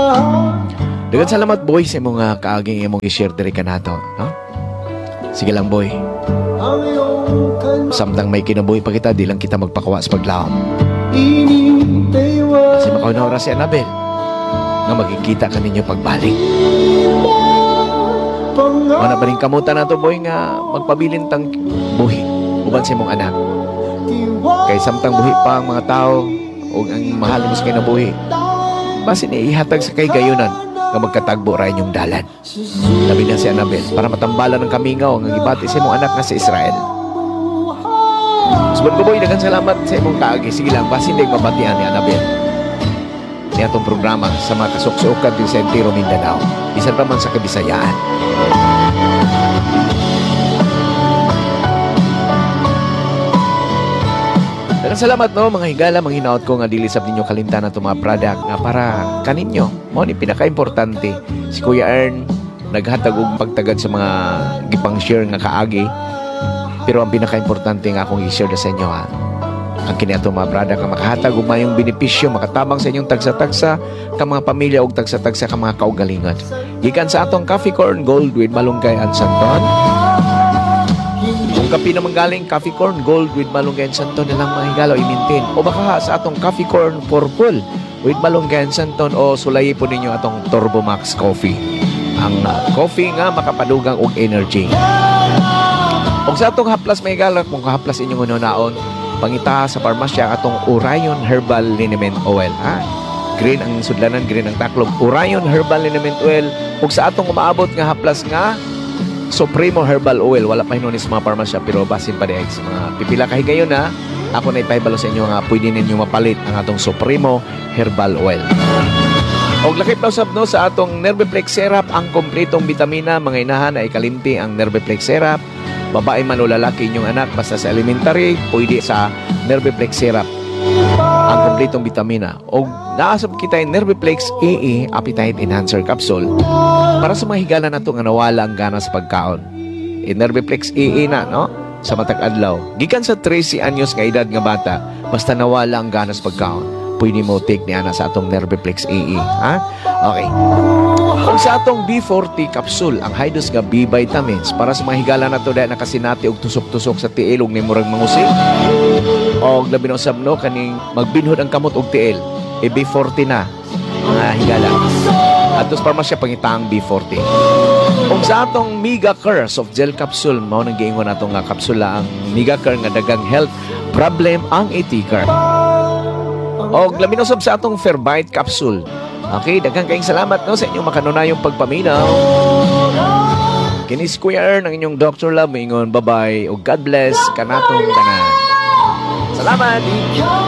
Dagan salamat boy sa imong kaaging imong i-share diri kanato, no? Sige lang boy. Samtang may kinabuhi pa kita, di lang kita magpakawa sa paglaom. Kasi makaunaw ra si Annabel nga magkikita ka ninyo pagbalik. Mana ba rin kamutan na to boy nga magpabilin tang buhi uban sa imong anak. Kay samtang buhi pa ang mga tao o ang mahal mo sa kinabuhi, basin ihatag sa kay gayunan nga magkatagbo ra inyong dalan. Labi na si Annabel para matambalan ng kamingaw ang gibati sa imong anak nga sa Israel. Subod ko boy, dagan salamat sa imong kaagi. Sige lang, basin din mabatian ni Annabel ni atong programa sa mga kasuksukan din sa Entero Mindanao, bisan pa man sa Kabisayaan. Dagan salamat no mga higala, mga hinaot ko nga dili sab ninyo kalimtan ato mga product nga para kaninyo. Mao ni pinaka-importante. Si Kuya Ern naghatag og pagtagad sa mga gipang-share nga kaagi. Pero ang pinaka-importante nga akong i-share sa inyo ang kini ato mga product nga makahatag og mayong benepisyo, makatabang sa inyong tagsa-tagsa ka mga pamilya og tagsa-tagsa ka mga kaugalingon. Gikan sa atong Coffee Corn Gold with Malunggay and Santon. Kung kapi naman galing Coffee Corn Gold with Malunggay and Santon na lang mga higala o i-maintain. O baka sa atong Coffee Corn Purple with Malunggay and Santon o sulayi po ninyo atong Turbo Max Coffee. Ang coffee nga makapadugang og energy. O sa atong haplas may higala, kung kahaplas inyong unaon, pangita sa parmasya atong Orion Herbal Liniment Oil. Green ang sudlanan, green ang taklog. Orion Herbal Liniment Oil. Ug sa atong umaabot nga haplas nga Supremo Herbal Oil. Wala pa hinunis sa mga parmasya pero basin pa dahil sa mga pipila kahigayon na ako na ipahibalo sa inyo nga pwede ninyo mapalit ang atong Supremo Herbal Oil. Og lakip daw sabno sa atong Nerveplex Syrup, ang kompletong bitamina. Mga inahan ay kalimti ang Nerveplex Syrup. Babae man o lalaki inyong anak, basta sa elementary, pwede sa Nerveplex Syrup ang kompletong bitamina. O naasap kita yung Nerveplex AA Appetite Enhancer Capsule para sa mga higala na ito nga nawala ang gana sa pagkaon. Nerveplex AA na, no? Sa matag adlaw. Gikan sa 13 anyos nga edad nga bata, basta nawala ang gana sa pagkaon, pwede mo take ni ana sa atong Nerveplex AA. Okay. Kung sa atong B40 capsule, ang high-dose nga B vitamins para sa mga higala na to dahil nakasinati og tusok-tusok sa tiil og nimurang mangusig. Og labi ng sabno kaning magbinhod ang kamot og tiil. B40 na mga higala. Atos parmasya pangitaang B40. Kung sa atong Mega Care soft gel capsule, mao nang giingon natong nga kapsula ang Mega Care nga dagang health problem ang itikar. Og labi ng sab sa atong Fairbyte capsule. Okay, daghang kayong salamat no sa inyong makanunayong pagpaminaw. Kini si Kuya Ern, ang inyong Dr. Love, ingon bye-bye o God bless kanatong tanan. Salamat!